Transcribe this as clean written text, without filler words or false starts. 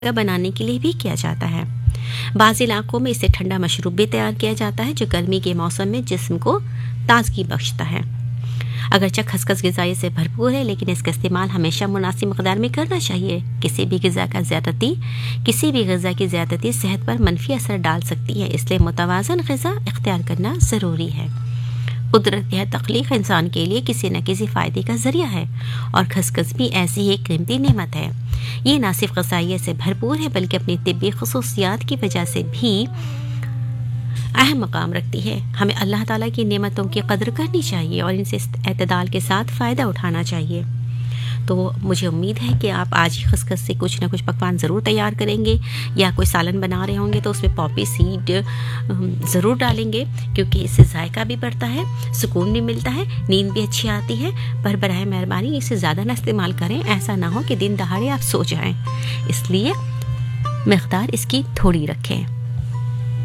بنانے کے لیے بھی کیا جاتا ہے۔ بعض علاقوں میں اسے ٹھنڈا مشروب بھی تیار کیا جاتا ہے جو گرمی کے موسم میں جسم کو تازگی بخشتا ہے۔ اگرچہ خسخس غذائی سے بھرپور ہے لیکن اس کا استعمال ہمیشہ مناسب مقدار میں کرنا چاہیے۔ کسی بھی غذا کی زیادتی صحت پر منفی اثر ڈال سکتی ہے، اس لیے متوازن غذا اختیار کرنا ضروری ہے۔ قدرت کی تخلیق انسان کے لیے کسی نہ کسی فائدے کا ذریعہ ہے اور خسخس بھی ایسی ایک قیمتی نعمت ہے۔ یہ نہ صرف غذائیت سے بھرپور ہے بلکہ اپنی طبی خصوصیات کی وجہ سے بھی اہم مقام رکھتی ہے۔ ہمیں اللہ تعالیٰ کی نعمتوں کی قدر کرنی چاہیے اور ان سے اعتدال کے ساتھ فائدہ اٹھانا چاہیے۔ تو مجھے امید ہے کہ آپ آج ہی خسخس سے کچھ نہ کچھ پکوان ضرور تیار کریں گے، یا کوئی سالن بنا رہے ہوں گے تو اس میں پاپی سیڈ ضرور ڈالیں گے، کیونکہ اس سے ذائقہ بھی بڑھتا ہے، سکون بھی ملتا ہے، نیند بھی اچھی آتی ہے۔ پر براہ مہربانی اسے زیادہ نہ استعمال کریں، ایسا نہ ہو کہ دن دہاڑے آپ سو جائیں، اس لیے مقدار اس کی تھوڑی رکھیں۔